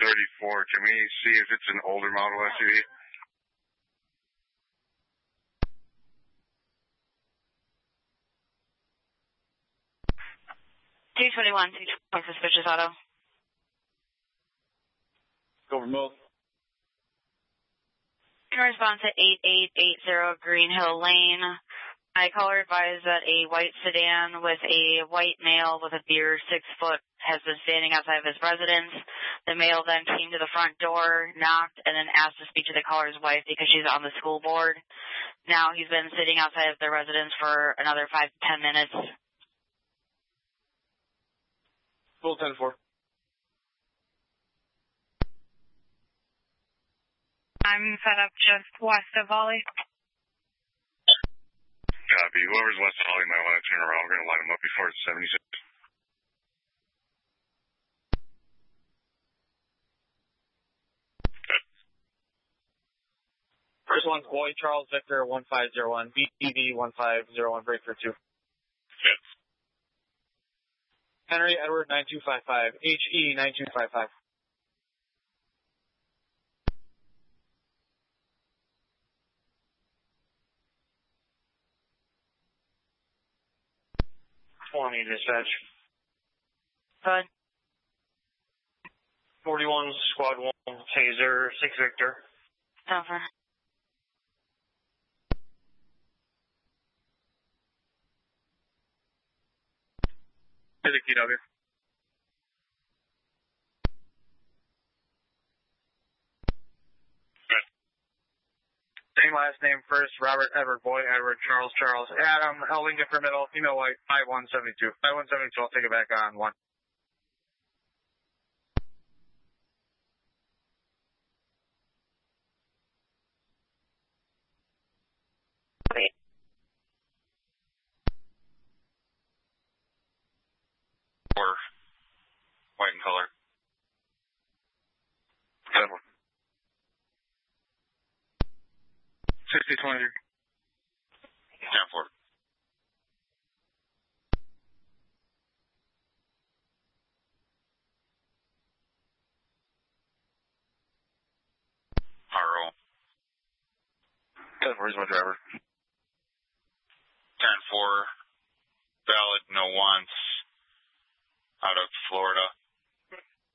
34. Can we see if it's an older model SUV? $221, suspicious auto. Go remote. In response to 8880 Green Hill Lane, my caller advised that a white sedan with a white male with a beard 6 foot has been standing outside of his residence. The male then came to the front door, knocked, and then asked to speak to the caller's wife because she's on the school board. Now he's been sitting outside of the residence for another 5 to 10 minutes. Full 10-4. I'm set up just west of Volley. Copy. Whoever's west of Holly might want to turn around. We're going to line them up before it's 76. Okay. First one's Boy Charles Victor 1501, BTV 1501, break for 2. Yes. Henry Edward 9255, HE 9255. Dispatch. Good. 41, Squad 1, Taser, 6 Victor. Over. Here's a KW. Same last name first, Robert Edward Boy, Edward Charles Charles Adam, L Lincoln for middle, female white, 5172. 5172, I'll take it back on 1. Wait. Or white in color. 7 1. 6020. 10 4. RO. 10 4 is my driver. 10 4. Valid, no wants. Out of Florida.